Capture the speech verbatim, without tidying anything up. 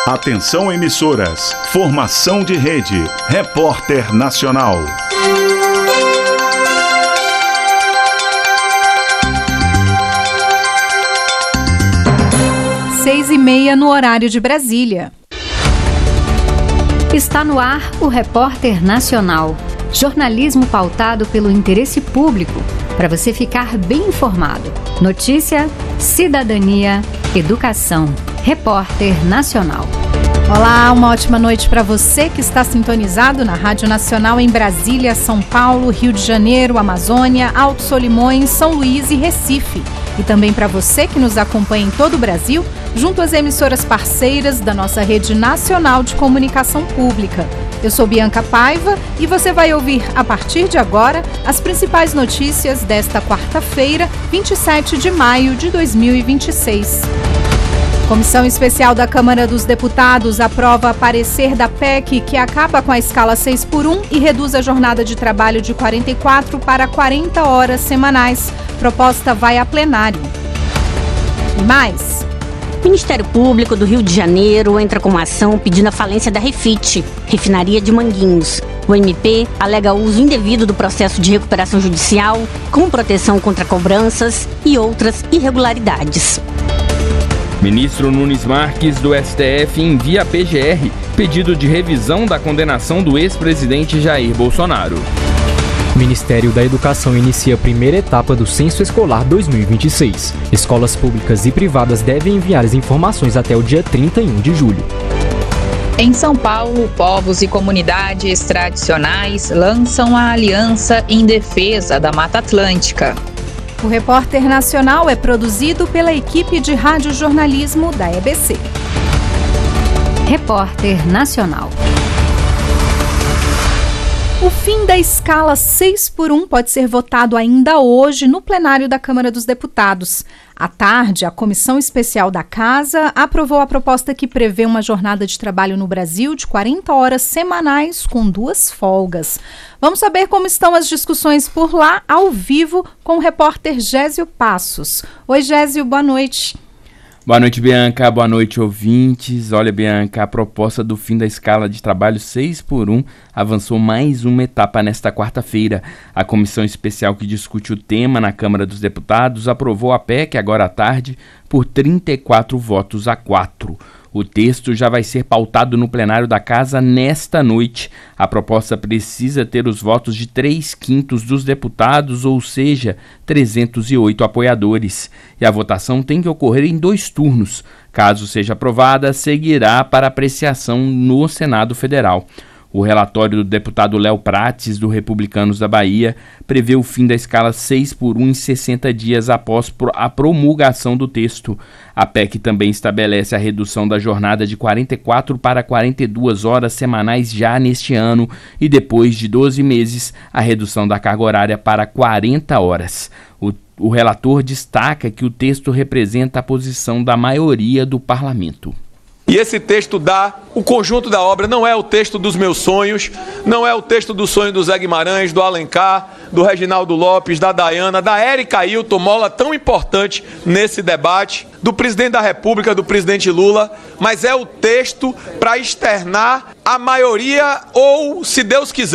Atenção emissoras, formação de rede, Repórter Nacional. Seis e meia no horário de Brasília. Está no ar o Repórter Nacional. Jornalismo pautado pelo interesse público, para você ficar bem informado. Notícia, cidadania, educação. Repórter Nacional. Olá, uma ótima noite para você que está sintonizado na Rádio Nacional em Brasília, São Paulo, Rio de Janeiro, Amazônia, Alto Solimões, São Luís e Recife. E também para você que nos acompanha em todo o Brasil, junto às emissoras parceiras da nossa rede nacional de comunicação pública. Eu sou Bianca Paiva e você vai ouvir, a partir de agora, as principais notícias desta quarta-feira, vinte e sete de maio de dois mil e vinte e seis. Comissão Especial da Câmara dos Deputados aprova parecer da P E C que acaba com a escala seis por um e reduz a jornada de trabalho de quarenta e quatro para quarenta horas semanais. Proposta vai a plenário. E mais... O Ministério Público do Rio de Janeiro entra com uma ação pedindo a falência da Refit, refinaria de Manguinhos. O M P alega uso indevido do processo de recuperação judicial, com proteção contra cobranças e outras irregularidades. Ministro Nunes Marques, do S T F, envia a P G R pedido de revisão da condenação do ex-presidente Jair Bolsonaro. O Ministério da Educação inicia a primeira etapa do Censo Escolar dois mil e vinte e seis. Escolas públicas e privadas devem enviar as informações até o dia trinta e um de julho. Em São Paulo, povos e comunidades tradicionais lançam a aliança em defesa da Mata Atlântica. O Repórter Nacional é produzido pela equipe de radiojornalismo da E B C. Repórter Nacional. O fim da escala seis por um pode ser votado ainda hoje no plenário da Câmara dos Deputados. À tarde, a Comissão Especial da Casa aprovou a proposta que prevê uma jornada de trabalho no Brasil de quarenta horas semanais com duas folgas. Vamos saber como estão as discussões por lá, ao vivo, com o repórter Gésio Passos. Oi, Gésio, boa noite. Boa noite, Bianca. Boa noite, ouvintes. Olha, Bianca, a proposta do fim da escala de trabalho seis por um avançou mais uma etapa nesta quarta-feira. A comissão especial que discute o tema na Câmara dos Deputados aprovou a P E C agora à tarde por trinta e quatro votos a quatro. O texto já vai ser pautado no plenário da Casa nesta noite. A proposta precisa ter os votos de três quintos dos deputados, ou seja, trezentos e oito apoiadores. E a votação tem que ocorrer em dois turnos. Caso seja aprovada, seguirá para apreciação no Senado Federal. O relatório do deputado Léo Prates, do Republicanos da Bahia, prevê o fim da escala seis por um em sessenta dias após a promulgação do texto. A P E C também estabelece a redução da jornada de quarenta e quatro para quarenta e duas horas semanais já neste ano e depois de doze meses a redução da carga horária para quarenta horas. O, o relator destaca que o texto representa a posição da maioria do parlamento. E esse texto dá o conjunto da obra, não é o texto dos meus sonhos, não é o texto do sonho do Zé Guimarães, do Alencar, do Reginaldo Lopes, da Dayana, da Érica Ailton, mola tão importante nesse debate, do presidente da República, do presidente Lula, mas é o texto para externar a maioria ou, se Deus quiser,